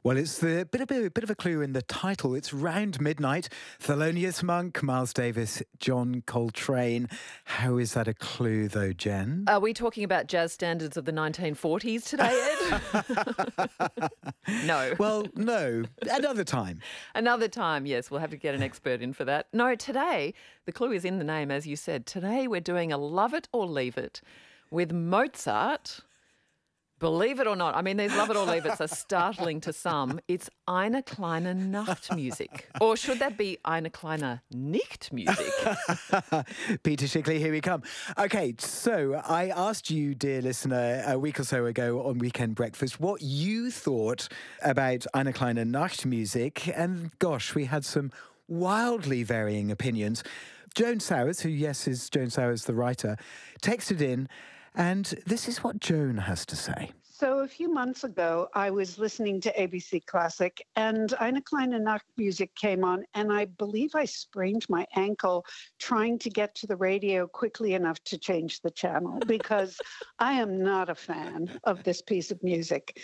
Well, it's the bit of a clue in the title. It's Round Midnight. Thelonious Monk, Miles Davis, John Coltrane. How is that a clue, though, Jen? Are we talking about jazz standards of the 1940s today, Ed? No. Well, no. Another time. Another time, yes. We'll have to get an expert in for that. No, today, the clue is in the name, as you said. Today we're doing a Love It or Leave It with Mozart. Believe it or not, I mean, these Love It or Leave It's are startling to some. It's Eine kleine Nachtmusik. Or should that be Eine kleine Nichtmusik? Peter Shickley, here we come. Okay, so I asked you, dear listener, a week or so ago on Weekend Breakfast what you thought about Eine kleine Nachtmusik, and gosh, we had some wildly varying opinions. Joan Sowers, who, yes, is Joan Sowers, the writer, texted in, and this is what Joan has to say. So a few months ago, I was listening to ABC Classic, and Eine kleine Nachtmusik came on, and I believe I sprained my ankle trying to get to the radio quickly enough to change the channel, because I am not a fan of this piece of music.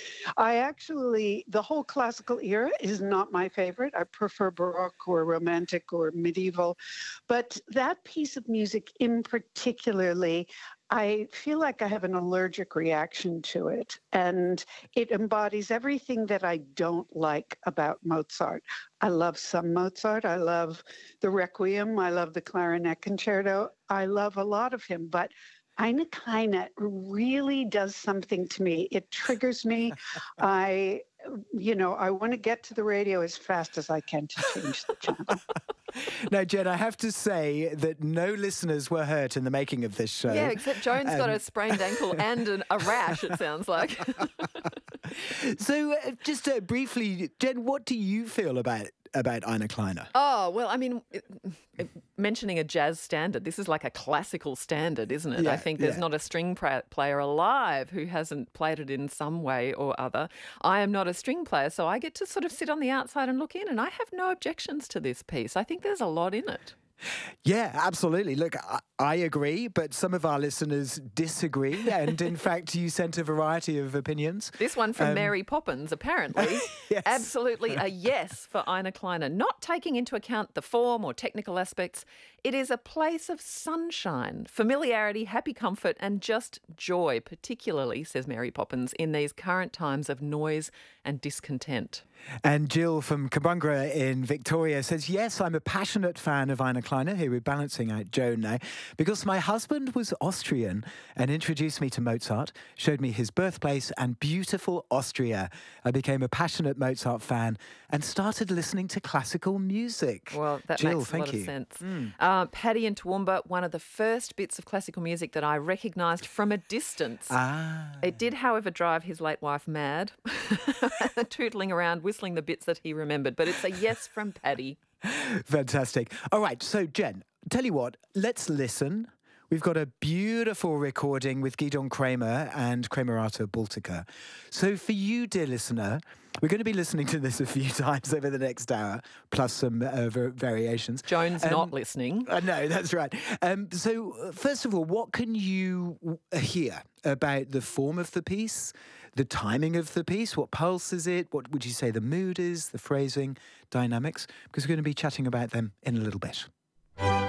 The whole classical era is not my favorite. I prefer Baroque or Romantic or medieval, but that piece of music in particularly, I feel like I have an allergic reaction to it, and it embodies everything that I don't like about Mozart. I love some Mozart. I love the Requiem. I love the Clarinet Concerto. I love a lot of him, but Eine kleine really does something to me. It triggers me. I want to get to the radio as fast as I can to change the channel. Now, Jen, I have to say that no listeners were hurt in the making of this show. Yeah, except Joan's got a sprained ankle and a rash, it sounds like. So, just briefly, Jen, what do you feel about Eine kleine? Oh, well, I mean, mentioning a jazz standard, this is like a classical standard, isn't it? Yeah, I think there's not a string player alive who hasn't played it in some way or other. I am not a string player, so I get to sort of sit on the outside and look in, and I have no objections to this piece. I think there's a lot in it. Yeah, absolutely. Look, I agree, but some of our listeners disagree. And in fact, you sent a variety of opinions. This one from Mary Poppins, apparently. Yes. Absolutely a yes for Eine kleine. Not taking into account the form or technical aspects, it is a place of sunshine, familiarity, happy comfort, and just joy, particularly, says Mary Poppins, in these current times of noise and discontent. And Jill from Cabungra in Victoria says, yes, I'm a passionate fan of Eine kleine. Here we're balancing out Joan now. Because my husband was Austrian and introduced me to Mozart, showed me his birthplace and beautiful Austria. I became a passionate Mozart fan and started listening to classical music. Well, that Jill, makes a lot of sense. Mm. Paddy in Toowoomba, one of the first bits of classical music that I recognised from a distance. It did, however, drive his late wife mad, tootling around, whistling the bits that he remembered. But it's a yes from Paddy. Fantastic. All right, so Jen, tell you what, let's listen. We've got a beautiful recording with Gidon Kramer and Kramerata Baltica. So for you, dear listener, we're going to be listening to this a few times over the next hour, plus some variations. Joan's not listening. No, that's right. So first of all, what can you hear about the form of the piece, the timing of the piece? What pulse is it? What would you say the mood is, the phrasing, dynamics? Because we're going to be chatting about them in a little bit.